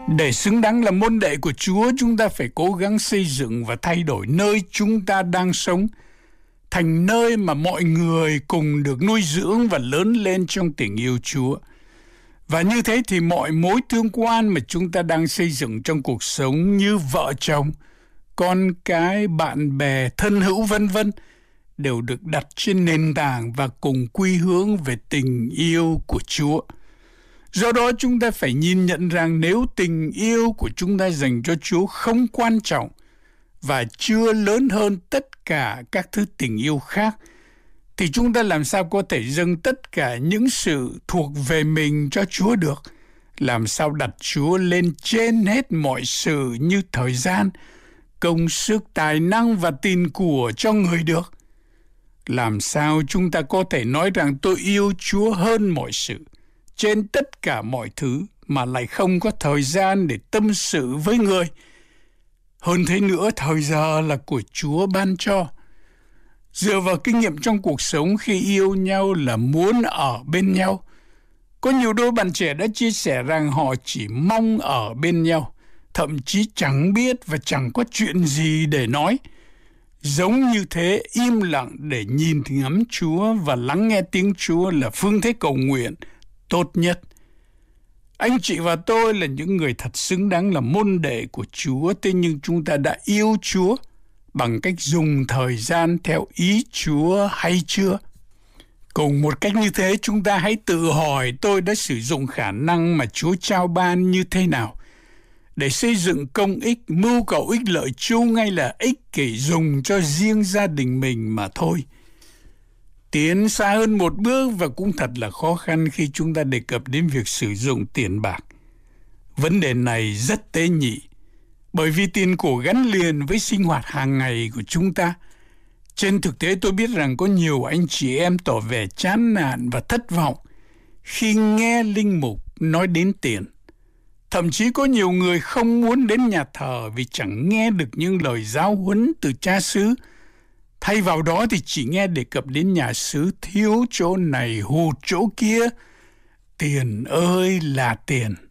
Để xứng đáng là môn đệ của Chúa, chúng ta phải cố gắng xây dựng và thay đổi nơi chúng ta đang sống thành nơi mà mọi người cùng được nuôi dưỡng và lớn lên trong tình yêu Chúa. Và như thế thì mọi mối tương quan mà chúng ta đang xây dựng trong cuộc sống như vợ chồng, con cái, bạn bè, thân hữu vân vân đều được đặt trên nền tảng và cùng quy hướng về tình yêu của Chúa. Do đó chúng ta phải nhìn nhận rằng nếu tình yêu của chúng ta dành cho Chúa không quan trọng và chưa lớn hơn tất cả các thứ tình yêu khác, thì chúng ta làm sao có thể dâng tất cả những sự thuộc về mình cho Chúa được? Làm sao đặt Chúa lên trên hết mọi sự như thời gian, công sức, tài năng và tiền của cho người được? Làm sao chúng ta có thể nói rằng tôi yêu Chúa hơn mọi sự, trên tất cả mọi thứ, mà lại không có thời gian để tâm sự với người? Hơn thế nữa, thời giờ là của Chúa ban cho. Dựa vào kinh nghiệm trong cuộc sống, khi yêu nhau là muốn ở bên nhau. Có nhiều đôi bạn trẻ đã chia sẻ rằng họ chỉ mong ở bên nhau, thậm chí chẳng biết và chẳng có chuyện gì để nói. Giống như thế, im lặng để nhìn ngắm Chúa và lắng nghe tiếng Chúa là phương thế cầu nguyện tốt nhất. Anh chị và tôi là những người thật xứng đáng là môn đệ của Chúa, thế nhưng chúng ta đã yêu Chúa bằng cách dùng thời gian theo ý Chúa hay chưa? Cùng một cách như thế, chúng ta hãy tự hỏi tôi đã sử dụng khả năng mà Chúa trao ban như thế nào để xây dựng công ích, mưu cầu ích lợi chung, hay là ích kỷ dùng cho riêng gia đình mình mà thôi. Tiến xa hơn một bước và cũng thật là khó khăn khi chúng ta đề cập đến việc sử dụng tiền bạc. Vấn đề này rất tế nhị, bởi vì tiền của gắn liền với sinh hoạt hàng ngày của chúng ta. Trên thực tế tôi biết rằng có nhiều anh chị em tỏ vẻ chán nản và thất vọng khi nghe linh mục nói đến tiền. Thậm chí có nhiều người không muốn đến nhà thờ vì chẳng nghe được những lời giáo huấn từ cha xứ. Thay vào đó thì chỉ nghe đề cập đến nhà xứ thiếu chỗ này hụt chỗ kia. Tiền ơi là tiền.